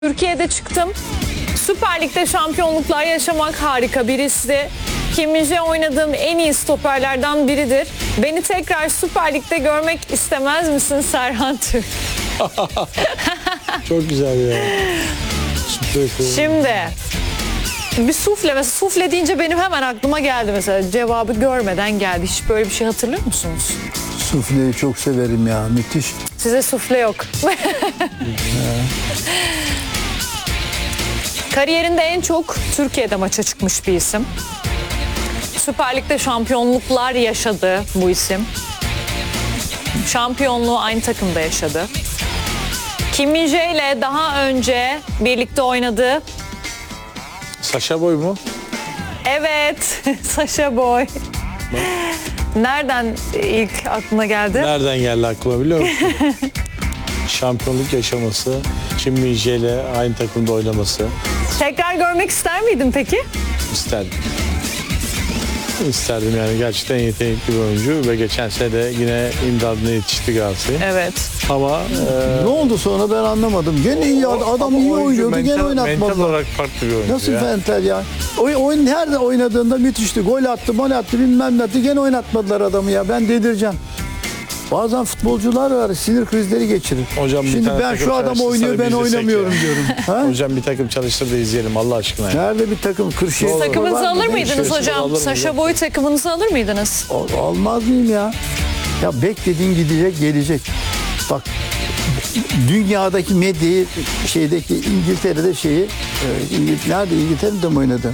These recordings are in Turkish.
Türkiye'de çıktım. Süper Lig'de şampiyonluklar yaşamak harika bir hissi. Kim Min-jae oynadığım en iyi stoperlerden biridir. Beni tekrar Süper Lig'de görmek istemez misin Serhan Türk? Çok güzel ya. Süper. Şimdi bir sufle, mesela sufle deyince benim hemen aklıma geldi mesela. Cevabı görmeden geldi. Hiç böyle bir şey hatırlıyor musunuz? Sufleyi çok severim ya, müthiş. Size sufle yok. Kariyerinde en çok Türkiye'de maça çıkmış bir isim. Süper Lig'de şampiyonluklar yaşadı bu isim. Şampiyonluğu aynı takımda yaşadı. Kim Min-jae ile daha önce birlikte oynadı. Saşa Boy mu? Evet, Saşa Boy. Nereden ilk aklına geldi? Nereden geldi aklıma biliyor musun? Şampiyonluk yaşaması, Kim Min-jae ile aynı takımda oynaması Tekrar görmek ister miydin peki? isterdim. İsterdim yani, gerçekten yetenekli bir oyuncu ve geçen sene de yine imdadına yetişti Galatasaray. Evet. Ama Ne oldu sonra ben anlamadım. Gene iyi adam iyi oynuyordu, gene mental oynatmadılar. olarak farklı bir oyuncu Nasıl ya. mental ya? Oyun her de oynadığında müthişti. Gol attı, gol attı, bilmem ne attı. Gene oynatmadılar adamı ya. Ben delireceğim. Bazen futbolcular var, sinir krizleri geçirir. Hocam bir Şimdi tane ben takım şu adam çalıştırsa oynuyor, da ben biz izlesek oynamıyorum ya. diyorum. Ha? Hocam bir takım çalıştır da izleyelim Allah aşkına ya. Nerede bir takım? Kırşehir. Takımınızı var mı? alır mıydınız Değişiyorsun, hocam? alır mı Saşa hocam? Boy takımınızı alır mıydınız? Almaz mıyım ya? Ya beklediğin gidecek, gelecek. Bak, dünyadaki medyayı şeydeki İngiltere'de nerede, İngiltere'de mi oynadı?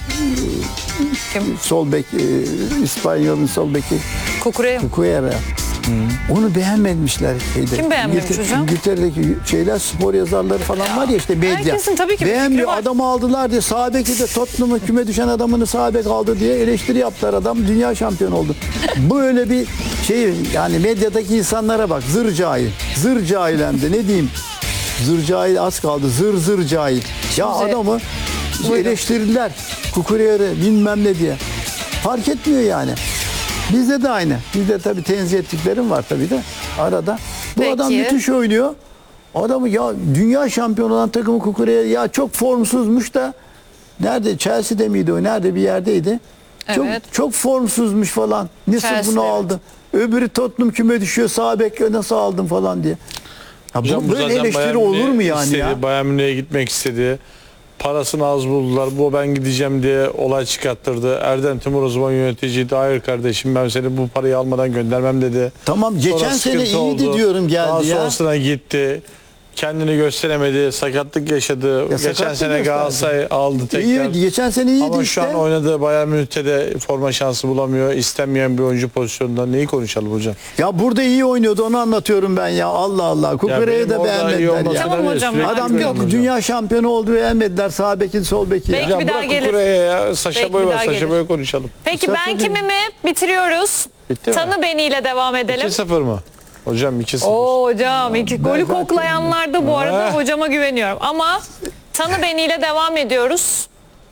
Kim? Sol bek, İspanyol'un sol beki Kukure. Cucurella. Onu beğenmemişler şeyde. Kim beğenmemiş hocam? İngiltere'deki şeyler, spor yazarları falan var ya, işte medya. Herkesin tabii ki bir beğenmiyor. fikri var. Adamı aldılar diye, sağ beki de Tottenham'ın küme düşen adamını sağ bek aldı diye eleştiri yaptılar. Adam dünya şampiyonu oldu. Böyle bir şey, yani medyadaki insanlara bak, zır cahil. Zır cahil hem de, ne diyeyim? Zır cahil az kaldı. Zır cahil. Ya adamı eleştirdiler. Kukuriyeri bilmem ne diye. Fark etmiyor yani. Bizde de aynı. Bizde tabii tenzih ettiklerim var tabii de arada. Bu Peki. adam müthiş oynuyor. Adamı ya, dünya şampiyonu olan takımı Kukureya ya çok formsuzmuş da, nerede, Chelsea'de miydi o? Nerede bir yerdeydi. Evet. Çok formsuzmuş falan. Nasıl Chelsea'de, bunu evet. aldı? Öbürü Tottenham küme düşüyor, sağ bek nasıl aldın falan diye. Ya Hocam bu böyle zaten eleştiri Bayern olur Münih'e mu yani istedi, ya? Bayern Münih'e gitmek istedi. Parasını az buldular. Bu ben gideceğim diye olay çıkarttırdı. Erdem Timur o zaman yöneticiydi. Hayır kardeşim, ben seni bu parayı almadan göndermem dedi. Tamam, geçen Sonra sene sıkıntı iyiydi oldu. diyorum, geldi Daha ya. sonrasına gitti. Kendini gösteremedi. Sakatlık yaşadı. Geçen sakatlık sene gösterdi. Galatasaray aldı tekrar. İyiydi, geçen sene iyiydi Ama işte. şu an oynadığı Bayern Münih'te de forma şansı bulamıyor. İstenmeyen bir oyuncu pozisyonunda. Neyi konuşalım hocam? Ya burada iyi oynuyordu, onu anlatıyorum ben ya. Allah Allah. Kukure'yi benim de orada iyi beğenmediler olmasına ya. Tamam da hocam, sürekli Adam görüyorum hocam. dünya şampiyonu oldu, beğenmediler. Sağ bekin, sol beki ya. Peki. Ya bir daha bırak gelir. Kukure'ye ya. Saşa Belki Boy bir var. daha Saşa gelir. Boy'u konuşalım. Peki Saşa ben Boy. kimimi bitiriyoruz? Bitti mi? Tanı beniyle devam edelim. 2-0 mı? Hocam 2-0. Oo hocam, golü zaten- koklayanlar da bu arada Eh. hocama güveniyorum. Ama tanı beniyle devam ediyoruz.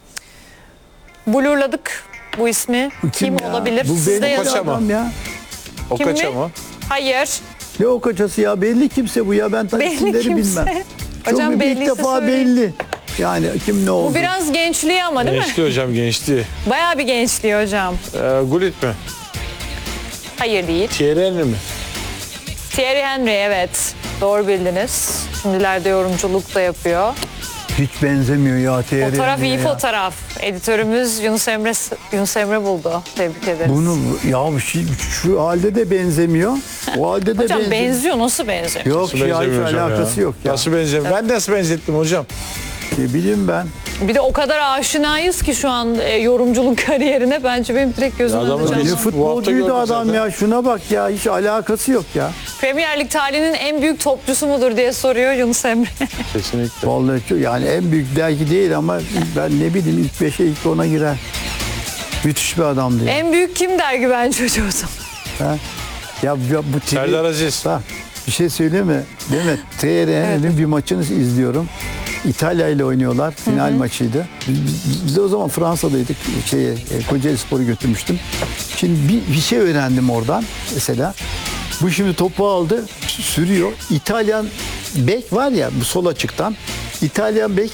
Blurladık bu ismi. Kim ya? olabilir? Bu Sizde benim yazın. Koça mı? adam ya. O Kim kaça mi? mı? Hayır. Ne o koçası ya? Belli kimse bu ya. Ben Belli isimleri kimse. bilmem. Hocam Çok belliyse ilk defa söyleyin. belli. Yani kim ne oldu? Bu biraz gençliği ama değil mi? Gençti hocam, gençti. Bayağı bir gençliği hocam. Gullit mi? Hayır değil. Thierry Henry mi? Thierry Henry, evet. Doğru bildiniz. Şimdilerde yorumculuk da yapıyor. Hiç benzemiyor ya. Fotoğraf iyi ya. fotoğraf. Editörümüz Yunus Emre buldu. Tebrik ederiz. Bunu ya şu halde de benzemiyor. O halde de Hocam benziyor. benziyor. Nasıl benziyor? Yok Nasıl ya, hiç benzemiyor hocam alakası yok ya. Nasıl benzemiyor? Ben nasıl benzettim hocam? Ne bileyim ben. Bir de o kadar aşinayız ki şu an yorumculuk kariyerine. Bence benim direkt gözümün Ya adamın önünde Ne Biz canlandı. bu hafta futbolcuydu gördük adam zaten. ya. Şuna bak ya. Hiç alakası yok ya. Premier Lig tarihinin en büyük topçusu mudur diye soruyor Yunus Emre. Kesinlikle. Vallahi yani en büyük belki değil ama ben ne bileyim, ilk 5'e ilk 10'a girer. Müthiş bir adamdı ya. En büyük kim der Güvenç Hoca o zaman? Ha? Ya bu Serdar Aziz. Bak, bir şey söyleyeyim mi? Değil mi? TR'nin bir maçını izliyorum. İtalya ile oynuyorlar. Final maçıydı. Biz de o zaman Fransa'daydık. Kocaelispor'u götürmüştüm. Şimdi bir şey öğrendim oradan mesela. Bu şimdi topu aldı, sürüyor. İtalyan bek var ya, bu sol açıktan. İtalyan bek